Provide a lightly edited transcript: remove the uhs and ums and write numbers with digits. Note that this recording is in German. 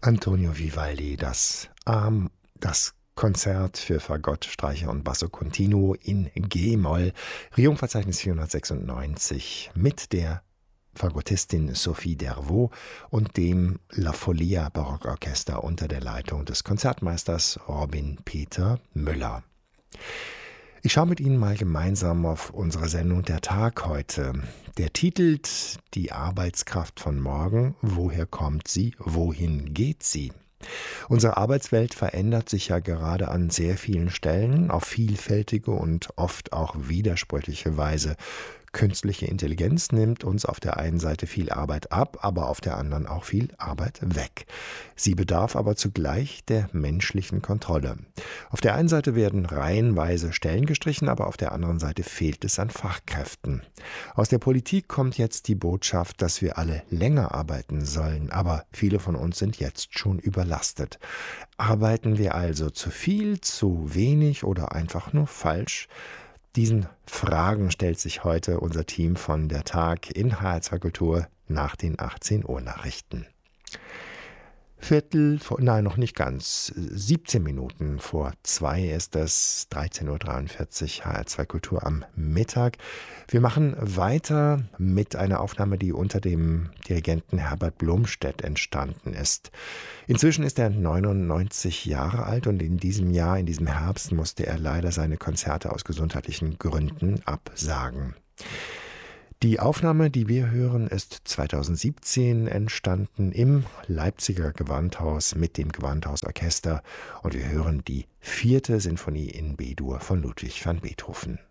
Antonio Vivaldi, das Konzert für Fagott, Streicher und Basso Continuo in G-Moll, Regiumverzeichnis 496, mit der Fagottistin Sophie Dervaux und dem La Folia Barockorchester unter der Leitung des Konzertmeisters Robin Peter Müller. Ich schaue mit Ihnen mal gemeinsam auf unsere Sendung Der Tag heute. Der titelt Die Arbeitskraft von morgen. Woher kommt sie? Wohin geht sie? Unsere Arbeitswelt verändert sich ja gerade an sehr vielen Stellen auf vielfältige und oft auch widersprüchliche Weise. Künstliche Intelligenz nimmt uns auf der einen Seite viel Arbeit ab, aber auf der anderen auch viel Arbeit weg. Sie bedarf aber zugleich der menschlichen Kontrolle. Auf der einen Seite werden reihenweise Stellen gestrichen, aber auf der anderen Seite fehlt es an Fachkräften. Aus der Politik kommt jetzt die Botschaft, dass wir alle länger arbeiten sollen, aber viele von uns sind jetzt schon überlastet. Arbeiten wir also zu viel, zu wenig oder einfach nur falsch? Diesen Fragen stellt sich heute unser Team von Der Tag in HR2 Kultur nach den 18 Uhr Nachrichten. Noch nicht ganz, 17 Minuten vor 2 ist es, 13.43 Uhr, HR2 Kultur am Mittag. Wir machen weiter mit einer Aufnahme, die unter dem Dirigenten Herbert Blomstedt entstanden ist. Inzwischen ist er 99 Jahre alt und in diesem Herbst, musste er leider seine Konzerte aus gesundheitlichen Gründen absagen. Die Aufnahme, die wir hören, ist 2017 entstanden im Leipziger Gewandhaus mit dem Gewandhausorchester und wir hören die 4. Sinfonie in B-Dur von Ludwig van Beethoven.